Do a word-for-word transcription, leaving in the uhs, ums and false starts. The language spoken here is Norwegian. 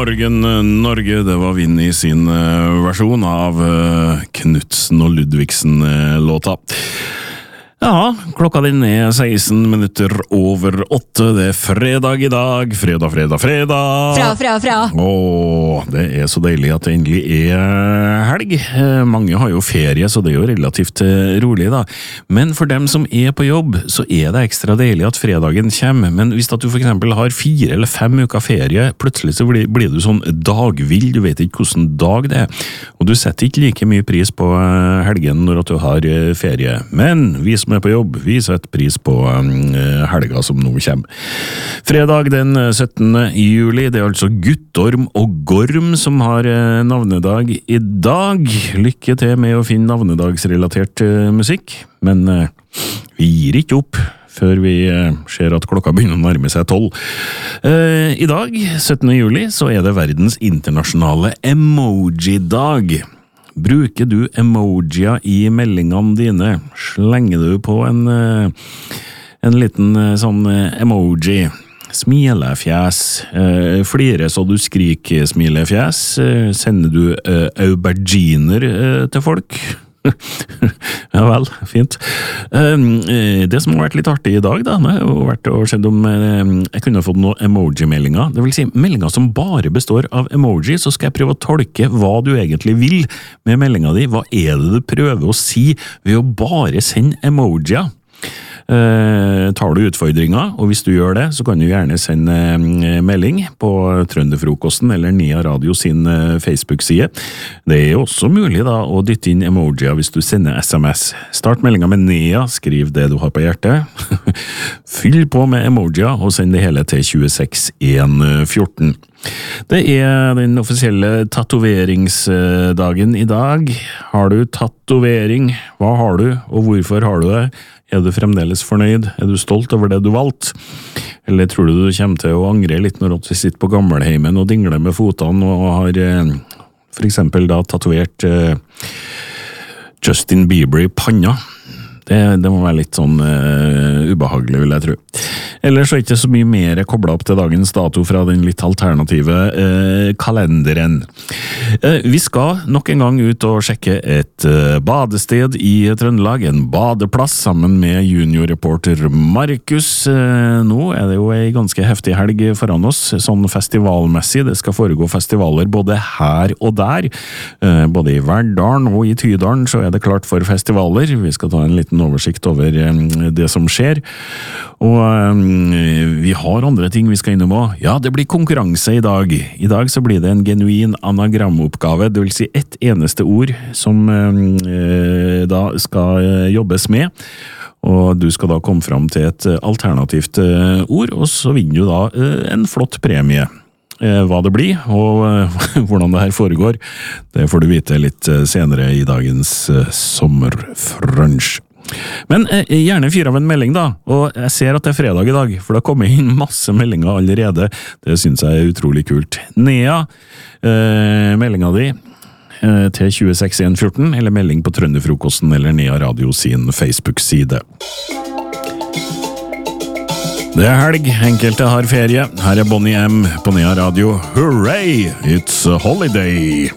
morgen, Norge. Det var Vinn i sin versjon av Knutsen og Ludvigsen-låta. Ja, klokka din er seksten minutter over åtte. Det er fredag i dag. Fredag, fredag, fredag. Fra, fra, fra. Åh, det er så deilig at det endelig er helg. Mange har jo ferie, så det er jo relativt rolig da. Men for dem som er på jobb, så er det ekstra deilig at fredagen kommer. Men hvis at du for eksempel har fire eller fem uker ferie, plutselig så blir, blir du sånn dagvill. Du vet ikke hvordan dag det er. Og du setter ikke like mye pris på helgen når at du har ferie. Men vi som er på jobb, vi setter pris på helga som nå kommer. Fredag den syttende juli, det er altså Guttorm og Gorm som har navnedag i dag. Lykke til med å finne navnedagsrelatert musikk, men vi gir ikke opp før vi ser at klokka begynner å nærme seg tolv. I dag, syttende juli, så er det verdens internasjonale emoji-dag. Bruker du emojier i meldingene dine? Slenger du på en, en liten sånn emoji? Smilefjes, flire så du skriker smilefjes? Sender du auberginer til folk? Ja vel, fint. Det som har vært litt artig i dag da, det har jo vært å se om jeg kunne fått noen emoji-meldinger. Det vil si meldinger som bare består av emoji, så skal jeg prøve å tolke hva du egentlig vil med meldingen din. Hva er det du prøver å si ved å bare sende emojier? Uh, tar du utfordringer, og hvis du gjør det, så kan du gjerne sende uh, melding på Trønderfrokosten eller Nea Radio sin uh, Facebook-side. Det er også mulig da å dytte inn emojier hvis du sender S M S. Start meldingen med Nea, skriv det du har på hjertet. Fyll på med emojier og send det hele til tjueseks en fjorten. Det er den offisielle tatoveringsdagen i dag. Har du tatovering? Hva har du, og hvorfor har du det? Er du fremdeles fornøyd? Er du stolt over det du valgte? Eller tror du du kommer til å angre litt når du sitter på gammelheimen og dingler med fotene og har for eksempel da tatovert uh, Justin Bieber i panna? Det, det må være litt sånn uh, ubehagelig, vil jeg tro. Ellers så er det ikke så mye mer koblet opp til dagens dato fra den litt alternative uh, kalenderen. Uh, vi skal nok en gang ut og sjekke et uh, badested i Trøndelag, en badeplass sammen med juniorreporter Markus. Uh, nå er det jo en ganske heftig helg foran oss, sånn festivalmessig. Det skal foregå festivaler både her og der. Uh, både i Verdalen og i Tydalen så er det klart for festivaler. Vi skal ta en liten oversikt over det som skjer, og vi har andre ting vi skal innom også. Ja, det blir konkurranse i dag. I dag så blir det en genuin anagramoppgave, det vil si ett eneste ord som da skal jobbes med, og du skal da komme fram til et alternativt ord, og så vinner du da en flott premie. Hva det blir, og hvordan det her foregår, det får du vite litt senere i dagens sommerfrunch. Men eh, gjerne fyr av en melding da, og jeg ser at det er fredag i dag, for det har kommet inn masse meldinger allerede. Det synes jeg er utrolig kult. Nea, eh, meldinga di eh, til tjueseks en fjorten, eller melding på Trønderfrokosten eller Nea Radio sin Facebook-side. Det er helg, enkelte har ferie. Her er Bonnie M på Nea Radio. Hooray, it's a holiday!